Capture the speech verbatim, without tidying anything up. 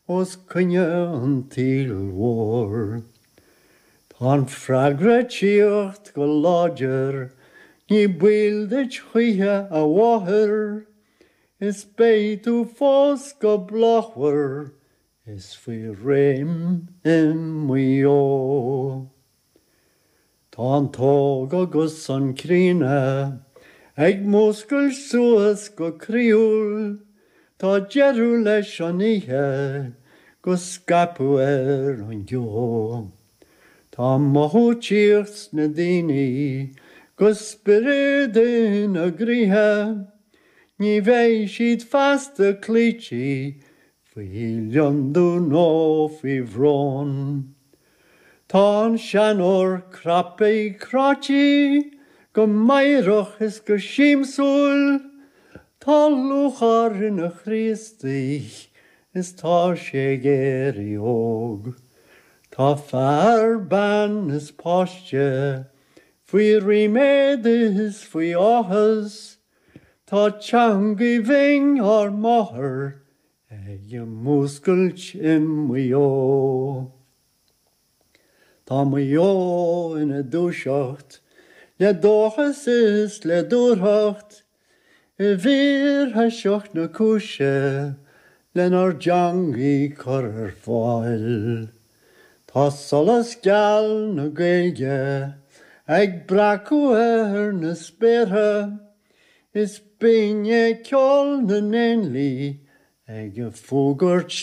os cynne an tílhór. Tá'n freagra tíocht go láidir, ní builde tríthe a bhathair, is béitú fós go blachar, is faoi réim imío. Tá'n tóg agus an críne, ag múscail suas go críúil, tá dearú leis an ihe, go scapu ar an gheó. Tá mothú tíocht na daoine, go spiridin a gríthe, ní bheidh siad fasta clíte, faoi liondú nó faoi bhrón. Tá'n seanór crappaí crátaí, go maireach is go siamsúil, tá luchar ina Chríostaí, is tá sé géirí óg. Tá fear ban is páiste, faoi riméid is faoi áthas, tá teangaí bhing ar máthair, ag a múscailt imío. Tá mío ina dúiseacht, le dóchas is le dúrthacht, i bhíortha seocht na cúise, lenar deangaí chur ar fáil. Tá solas geal na Gaeilge, ag bracú ar na spéirthe, is bíonn ceol na nénlaí, ag a fógairt